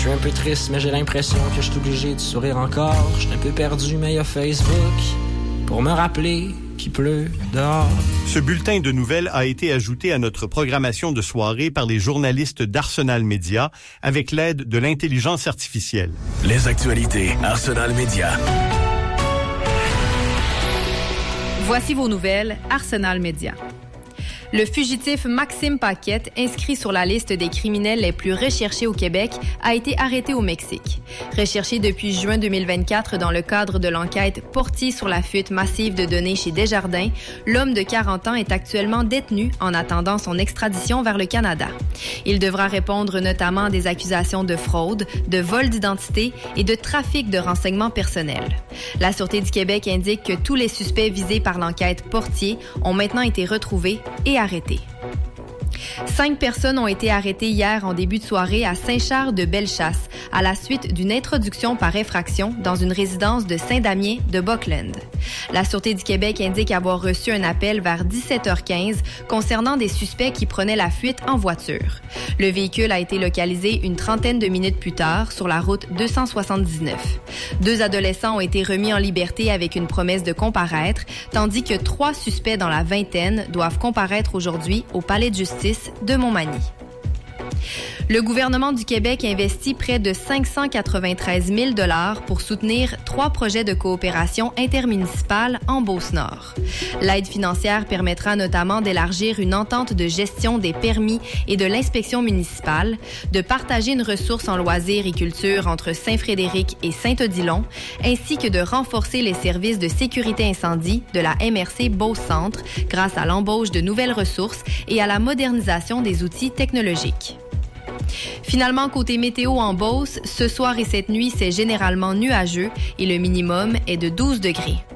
suis un peu triste, mais j'ai l'impression que je suis obligé de sourire encore. Je suis un peu perdu, mais il y a Facebook pour me rappeler qu'il pleut dehors. Ce bulletin de nouvelles a été ajouté à notre programmation de soirée par les journalistes d'Arsenal Média avec l'aide de l'intelligence artificielle. Les actualités Arsenal Média. Voici vos nouvelles Arsenal Média. Le fugitif Maxime Paquette, inscrit sur la liste des criminels les plus recherchés au Québec, a été arrêté au Mexique. Recherché depuis juin 2024 dans le cadre de l'enquête Portier sur la fuite massive de données chez Desjardins, l'homme de 40 ans est actuellement détenu en attendant son extradition vers le Canada. Il devra répondre notamment à des accusations de fraude, de vol d'identité et de trafic de renseignements personnels. La Sûreté du Québec indique que tous les suspects visés par l'enquête Portier ont maintenant été retrouvés et arrêtés. 5 personnes ont été arrêtées hier en début de soirée à Saint-Charles-de-Bellechasse à la suite d'une introduction par effraction dans une résidence de Saint-Damien de Buckland. La Sûreté du Québec indique avoir reçu un appel vers 17h15 concernant des suspects qui prenaient la fuite en voiture. Le véhicule a été localisé une trentaine de minutes plus tard sur la route 279. 2 adolescents ont été remis en liberté avec une promesse de comparaître, tandis que 3 suspects dans la vingtaine doivent comparaître aujourd'hui au Palais de justice de Montmagny. Le gouvernement du Québec investit près de 593 000 $ pour soutenir 3 projets de coopération intermunicipale en Beauce-Nord. L'aide financière permettra notamment d'élargir une entente de gestion des permis et de l'inspection municipale, de partager une ressource en loisirs et culture entre Saint-Frédéric et Saint-Odilon, ainsi que de renforcer les services de sécurité incendie de la MRC Beauce-Centre grâce à l'embauche de nouvelles ressources et à la modernisation des outils technologiques. Finalement, côté météo en Beauce, ce soir et cette nuit, c'est généralement nuageux et le minimum est de 12 degrés.